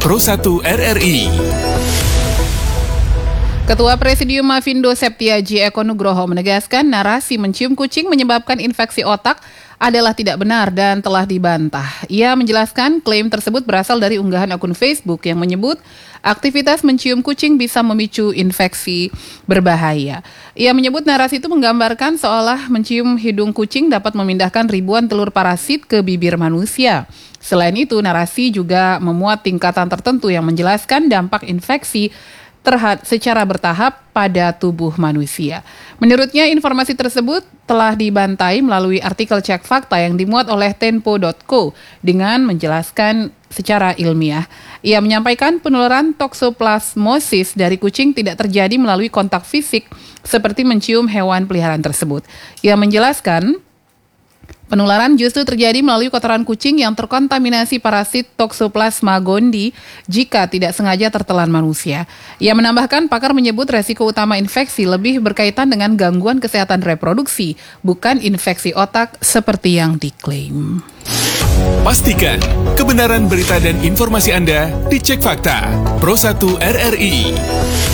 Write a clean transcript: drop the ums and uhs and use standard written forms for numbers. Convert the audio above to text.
Pro 1 RRI. Ketua Presidium Mavindo Septiaji Eko Nugroho menegaskan narasi mencium kucing menyebabkan infeksi otak adalah tidak benar dan telah dibantah. Ia menjelaskan klaim tersebut berasal dari unggahan akun Facebook yang menyebut aktivitas mencium kucing bisa memicu infeksi berbahaya. Ia menyebut narasi itu menggambarkan seolah mencium hidung kucing dapat memindahkan ribuan telur parasit ke bibir manusia. Selain itu, narasi juga memuat tingkatan tertentu yang menjelaskan dampak infeksi secara bertahap pada tubuh manusia. Menurutnya, informasi tersebut telah dibantai melalui artikel cek fakta yang dimuat oleh Tempo.co dengan menjelaskan secara ilmiah. Ia menyampaikan penularan toksoplasmosis dari kucing tidak terjadi melalui kontak fisik seperti mencium hewan peliharaan tersebut. Ia menjelaskan penularan justru terjadi melalui kotoran kucing yang terkontaminasi parasit Toxoplasma gondii jika tidak sengaja tertelan manusia. Ia menambahkan pakar menyebut resiko utama infeksi lebih berkaitan dengan gangguan kesehatan reproduksi, bukan infeksi otak seperti yang diklaim. Pastikan kebenaran berita dan informasi Anda dicek fakta. Pro 1 RRI.